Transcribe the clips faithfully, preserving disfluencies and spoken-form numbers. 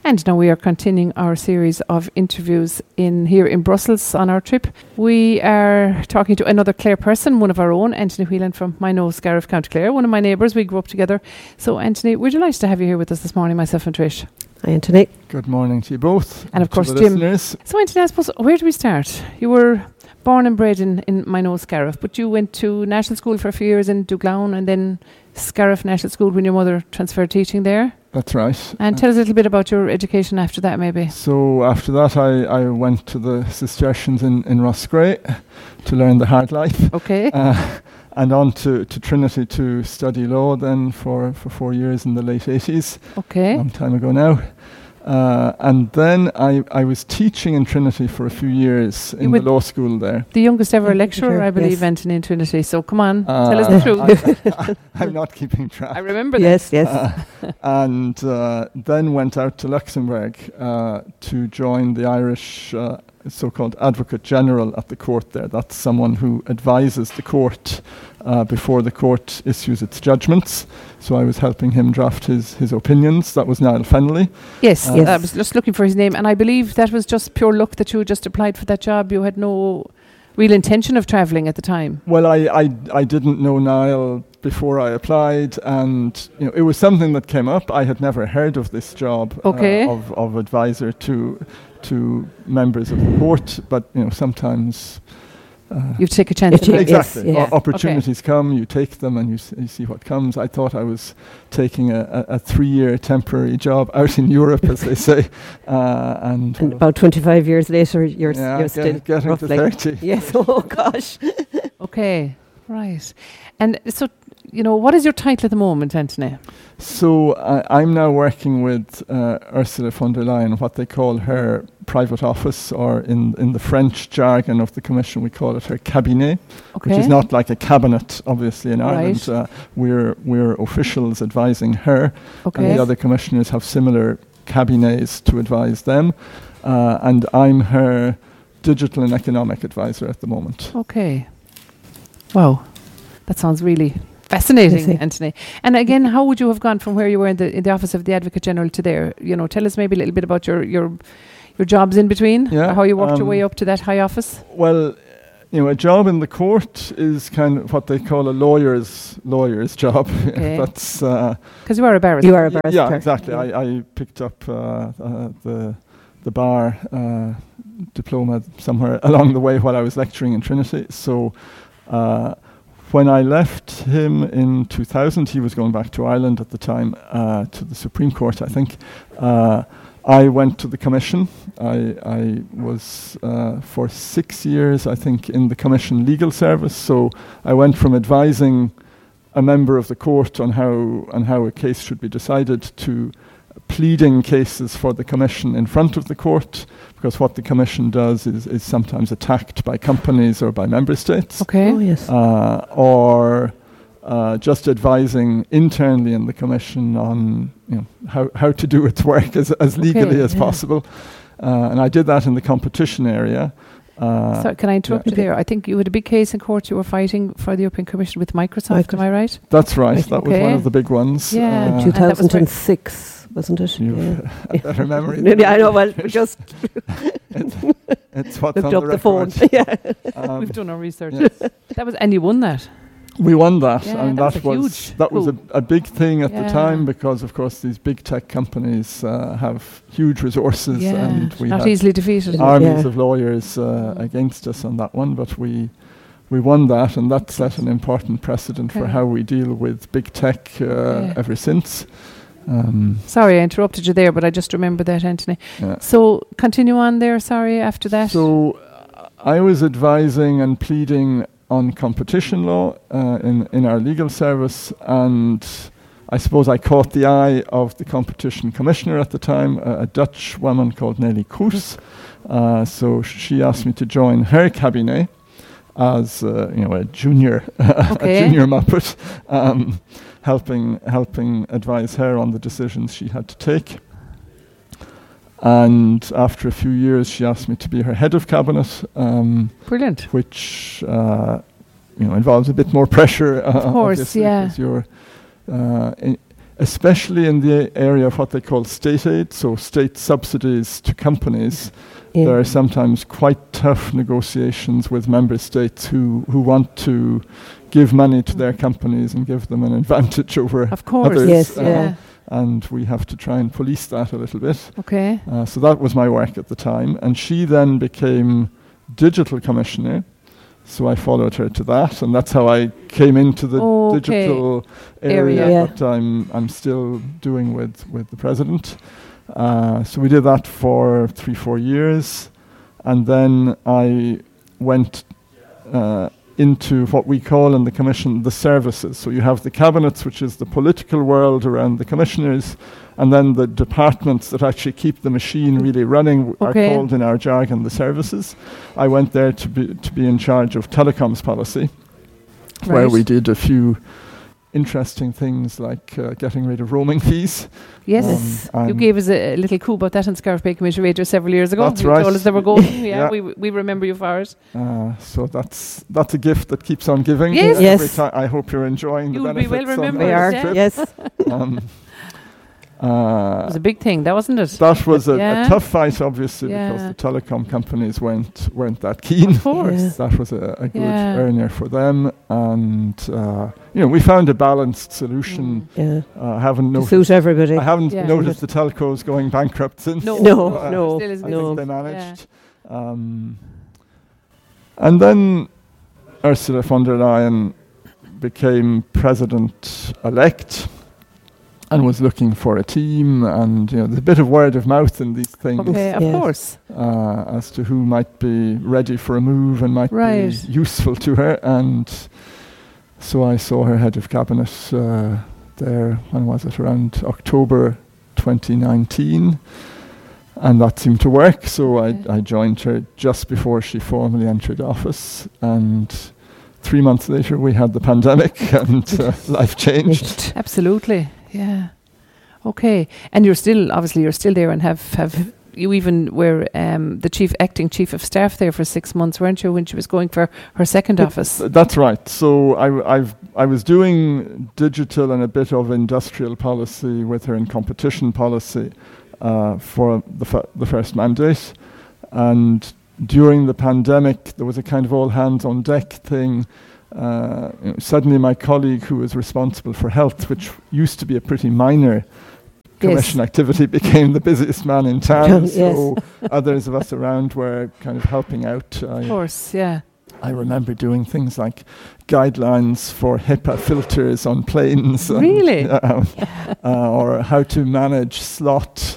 And now we are continuing our series of interviews in here in Brussels on our trip. We are talking to another Clare person, one of our own, Anthony Whelan from Minot, Scariff, County Clare, one of my neighbours. We grew up together. So, Anthony, we're delighted to have you here with us this morning, myself and Trish. Hi, Anthony. Good morning to you both. And of course, to the Jim. Listeners. So, Anthony, I suppose, where do we start? You were born and bred in, in Minot, Scariff, but you went to national school for a few years in Douglown and then Scariff National School when your mother transferred teaching there. That's right. And uh, tell us a little bit about your education after that, maybe. So after that, I, I went to the Cistercians in, in Roscrea to learn the hard life. Okay. Uh, and on to, to Trinity to study law then for, for four years in the late eighties. Okay. A long time ago now. Uh, and then I, I was teaching in Trinity for a few years in the law school there. The youngest ever lecturer, Sure, I believe, yes. Anthony, in Trinity. So come on, Uh, tell us the truth. I, I, I'm not keeping track. I remember that. Yes, yes. Uh, and uh, then went out to Luxembourg uh, to join the Irish uh, so-called Advocate General at the court there. That's someone who advises the court uh, before the court issues its judgments. So I was helping him draft his, his opinions. That was Niall Fennelly. Yes, Uh, yes, I was just looking for his name. And I believe that was just pure luck that you had just applied for that job. You had no real intention of travelling at the time. Well, I, I, I didn't know Niall before I applied, and you know, it was something that came up. I had never heard of this job Okay. uh, of, of advisor to to members of the court, but you know, sometimes uh, You take a chance. It at it. Yes, exactly yeah. o- opportunities come, you take them, and you, s- you see what comes. I thought I was taking a, a, a three-year temporary job out in Europe, as they say, uh, and, And well, about twenty-five years later, you're, s- yeah, you're get- still getting to roughly. thirty. Yes, oh gosh. Okay, right. And so, you know, what is your title at the moment, Anthony? So I, I'm now working with uh, Ursula von der Leyen, what they call her private office, or in, in the French jargon of the Commission, we call it her cabinet, Okay. which is not like a cabinet, obviously, in Right. Ireland. Uh, we're, we're officials advising her, Okay. and the other commissioners have similar cabinets to advise them. Uh, and I'm her digital and economic advisor at the moment. Okay. Wow. That sounds really fascinating, Yes, eh? Anthony. And again, how would you have gone from where you were in the in the office of the Advocate General to there? You know, tell us maybe a little bit about your your your jobs in between, Yeah, or how you worked your um, way up to that high office. Well, you know, a job in the court is kind of what they call a lawyer's lawyer's job. Okay. That's uh, Because you are a barrister. You are a y- barrister. yeah, exactly. Yeah. I, I picked up uh, uh, the the bar uh, diploma somewhere along the way while I was lecturing in Trinity. So uh, when I left him in two thousand, he was going back to Ireland at the time, uh, to the Supreme Court, I think. Uh, I went to the Commission. I, I was uh, for six years, I think, in the Commission legal service. So I went from advising a member of the court on how on how a case should be decided to pleading cases for the Commission in front of the court, because what the Commission does is, is sometimes attacked by companies or by member states, Okay. Oh, yes. uh, or uh, just advising internally in the Commission on you know how, how to do its work as, as legally Okay, as yeah. possible. Uh, and I did that in the competition area. Uh, So can I interrupt yeah. you there? I think you had a big case in court. You were fighting for the European Commission with Microsoft. Am I right? That's right. Right, That was okay. one of the big ones. Yeah. Uh, And that was two thousand six, wasn't it? You've Yeah. a better memory. than Maybe I know. me. Well, we just it's, it's what's looked on up the the phone. record. Yeah. Um, We've done our research. yes. That was, and you won that. We won that, Yeah, and that that, was a was huge that was a, coup. a big thing at Yeah. the time, because of course these big tech companies uh, have huge resources, Yeah. and we Not had easily defeated. Ar- armies Yeah. of lawyers uh, against us on that one, but we we won that, and that set an important precedent for Okay. how we deal with big tech uh, Yeah. ever since. Um, Sorry, I interrupted you there, but I just remember that, Anthony. yeah. So continue on there. Sorry, after that. So uh, I was advising and pleading on competition law uh, in, in our legal service, and I suppose I caught the eye of the competition commissioner at the time, a, a Dutch woman called Nelly Koers. Uh, so sh- she asked me to join her cabinet as uh, you know a junior Okay. a junior Muppet, um, helping helping advise her on the decisions she had to take. And after a few years, she asked me to be her head of cabinet, um, Brilliant. which uh, you know involves a bit more pressure. Uh, Of course, obviously, yeah. 'cause you're uh, in, especially in the area of what they call state aid, so state subsidies to companies. Yeah. There are sometimes quite tough negotiations with member states who, who want to give money to their companies and give them an advantage over Of course. others. Yes, uh, yeah. And we have to try and police that a little bit. Okay. Uh, so that was my work at the time. And she then became digital commissioner. So I followed her to that. And that's how I came into the Okay. digital area Area. Yeah. that I'm, I'm still doing with, with the president. Uh, so we did that for three, four years. And then I went uh, into what we call in the commission the services. So you have the cabinets, which is the political world around the commissioners, and then the departments that actually keep the machine really running w- Okay. are called in our jargon the services. I went there to be to be in charge of telecoms policy, where Right. we did a few interesting things like uh, getting rid of roaming fees. Yes. Um, You and gave us a, a little coup about that on Scariff Bay Commission Radio several years ago. That's you right. told us they were going. Yeah, Yeah. we we remember you for it. Uh, so that's that's a gift that keeps on giving. Yes. Yes. Every ti- I hope you're enjoying You the will be well benefits of remembered, We that are. yeah. Yes. Um, It uh, was a big thing, that wasn't it? that was a, Yeah. a tough fight, obviously, because Yeah. the telecom companies weren't weren't that keen. Of course. Yeah. That was a, a good Yeah. earner for them, and uh, you know we found a balanced solution. Mm. Yeah. Uh, I haven't To noticed. suit everybody. I haven't Yeah. noticed the telcos going bankrupt since. No. No, Uh, no, Still is I good. think no. they managed. Um, and then Ursula von der Leyen became president-elect and was looking for a team, and you know, there's a bit of word of mouth in these things Okay, of Yes. course. uh, as to who might be ready for a move and might Right. be useful to her. And so I saw her head of cabinet uh, there, when was it, around October twenty nineteen. And that seemed to work, so I, Okay. I joined her just before she formally entered office. And three months later, we had the pandemic, and uh, life changed. Absolutely. Yeah. Okay. And you're still, obviously, you're still there and have, have you even were um, the chief acting chief of staff there for six months, weren't you, when she was going for her second office? Th- That's right. So I, w- I've, I was doing digital and a bit of industrial policy with her in competition policy uh, for the, f- the first mandate. And during the pandemic, there was a kind of all hands on deck thing. Uh, you know, suddenly my colleague who was responsible for health, which used to be a pretty minor commission activity, became the busiest man in town. Yes. So others of us around were kind of helping out. I, Of course, yeah. I remember doing things like guidelines for HIPAA filters on planes. and, Really? um, uh, or how to manage slot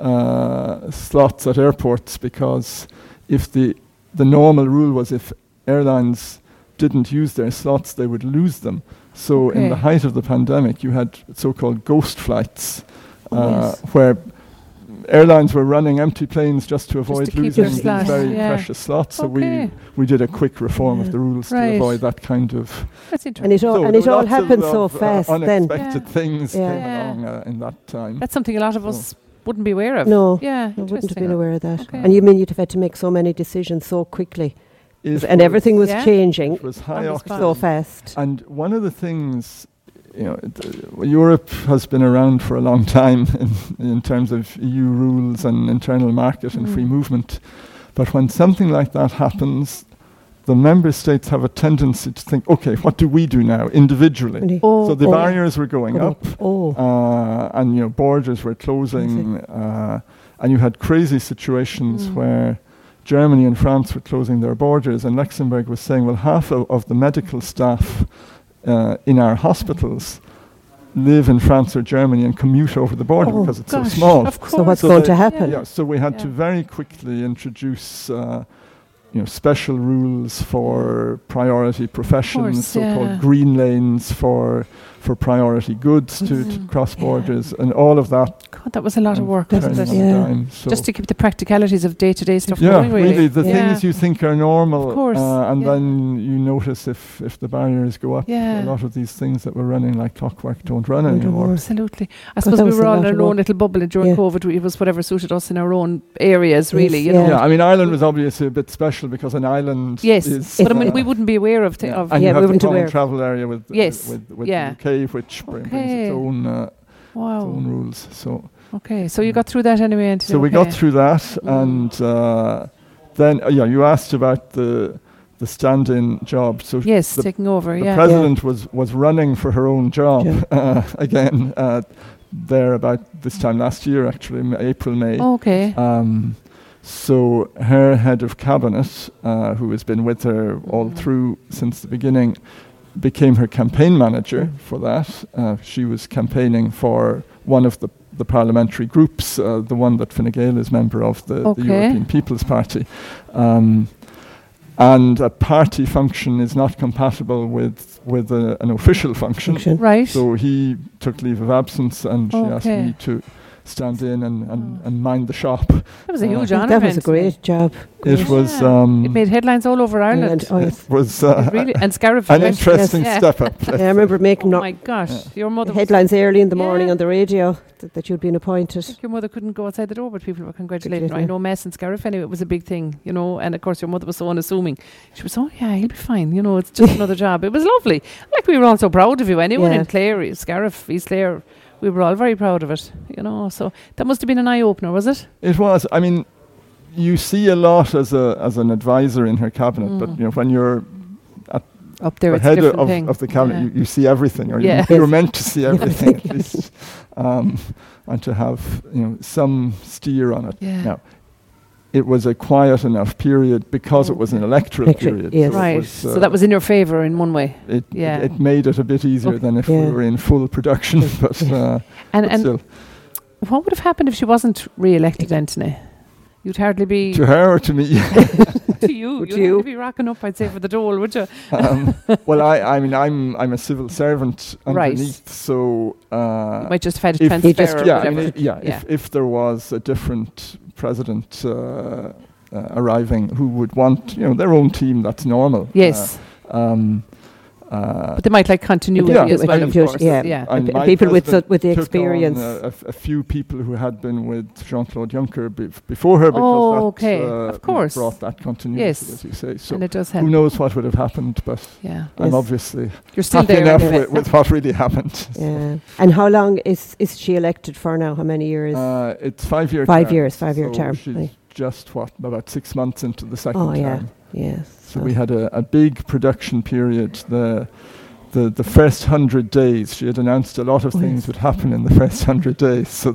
uh, slots at airports, because if the the normal rule was if airlines didn't use their slots, they would lose them. So in the Okay. height of the pandemic, you had so-called ghost flights, Oh, uh, yes. where airlines were running empty planes just to avoid to keep losing their these slot, very yeah. precious slots. So Okay. we we did a quick reform Yeah. of the rules Right. to avoid that kind of. That's And interesting. it all, So and there it were all lots happened of, so of, uh, fast then. unexpected Yeah. things Yeah. came Yeah. along uh, in that time. That's something a lot of So- us wouldn't be aware of. No, Yeah, I wouldn't have interesting. been aware of that. Okay. And you mean you'd have had to make so many decisions so quickly, It and everything was Yeah. changing It was high On the octane. spot. so fast. And one of the things, you know, it, uh, Europe has been around for a long time in, in terms of E U rules and internal market and Mm. free movement. But when something like that happens, the member states have a tendency to think, okay, what do we do now individually? Really. Oh, So the oh. barriers were going Go up, Oh, uh, and you know borders were closing, uh, and you had crazy situations Mm. where Germany and France were closing their borders, and Luxembourg was saying, well, half of, of the medical staff uh, in our hospitals live in France or Germany and commute over the border Oh, because it's gosh, so small. Of course. so what's So going they- to happen? Yeah, so we had to Yeah. very quickly introduce, uh, you know, special rules for priority professions, course, so-called yeah. green lanes for for priority goods to, to Mhm. cross Yeah. borders, and all of that. God, that was a lot of um, work, turned wasn't it? on a Yeah. dime. So Just to keep the practicalities of day-to-day stuff yeah, going, really. the Yeah. things you think are normal, Of course, uh, and yeah. then you notice if if the barriers go up, Yeah. a lot of these things that were running like clockwork don't run Don't anymore. work. Absolutely. I God, suppose that we was were a all lot in of our own work. little bubble during Yeah. COVID. It was whatever suited us in our own areas, really. Yes, you yeah. know. Yeah, I mean Ireland was obviously a bit special because an island Yes, is. but I mean, uh, we wouldn't be aware of. Th- yeah. of And Yeah, you we have weren't the common aware. travel area with Yes, with, with yeah. the U K, which bring- brings Okay. its own uh, Wow. own rules. So Okay, so you got through that anyway, Anthony. so we okay. got through that, Mm. and uh, then uh, yeah, you asked about the the stand-in job. So Yes, the, taking over, the yeah. president was was running for her own job Yeah. uh, again uh, there about this time last year, actually, m- April, May. Okay. Um, so her head of cabinet, uh, who has been with her all Mhm. through since the beginning, became her campaign manager Mm. for that. Uh, she was campaigning for one of the, the parliamentary groups, uh, the one that Fine Gael is member of, the, Okay. the European People's Party. Um, and a party function is not compatible with, with a, an official function. Function. Right. So he took leave of absence, and she asked Okay. me to stand in and, and, Oh. and mind the shop. That was a uh, huge I honour. think that was a Anthony. great job. It Great. was Yeah. um, It made headlines all over Ireland. And, oh, yes. it was uh, It really, and Scariff. an went- interesting Yes. step up. Yeah, I remember Oh making no- my gosh, Yeah. your mother. Was, headlines early in the morning Yeah. on the radio that, that you'd been I appointed. think your mother couldn't go outside the door, but people were congratulating her. I Congratulating know Mess and Scariff anyway. It was a big thing, you know. And of course, your mother was so unassuming. She was, oh yeah, he'll be fine. You know, it's just another job. It was lovely. Like we were all so proud of you. Anyone Yeah. in Clare, Scariff, East Clare, we were all very proud of it. You know, so that must have been an eye opener, was it? It was. I mean, you see a lot as a as an advisor in her cabinet, but Mm. you know when you're Up there, the it's a head different of, thing. of the cabinet, Yeah. you, you see everything, or you- Yeah. you're meant to see everything at least, um, and to have you know some steer on it. Yeah. Now, it was a quiet enough period because it was an electoral Electoral, period. yes. so it Right. was, so uh, that was in your favour in one way. it, Yeah. it. It made it a bit easier Okay. than if Yeah. we were in full production, but, uh, And but and still, what would have happened if she wasn't re-elected, Anthony? You'd hardly be to her or to me. to you. Would You'd you? hardly be rocking up, I'd say, for the dole, would you? um, well, I, I mean, I'm I'm a civil servant Right. underneath, so uh, You might just have had a if- transfer You just- or yeah, I whatever. mean, it- yeah, Yeah. If, if there was a different president uh, uh, arriving who would want, you know, their own team, that's normal. Yes, Uh, um, uh, but they might like continuity Yeah, as I well, mean, of just- course. yeah. yeah. and P- my people with president the- with the took on, experience. uh, a, f- a few people who had been with Jean-Claude Juncker bef- before her, because Oh, that okay, uh, of you know, course. brought that continuity, Yes. as you say. So And it does who help. knows what would have happened, but Yeah, I'm Yes. obviously you're still happy there. enough anyway. with, with what really happened. Yeah. And how long is, is she elected for now? How many years? Uh, it's five year Five term, years, five-year so term, She's right. just what about six months into the second Oh, yeah. term. yes. So we had a, a big production period. The the the first hundred days, she had announced a lot of Oh, things yes. would happen in the first hundred days. So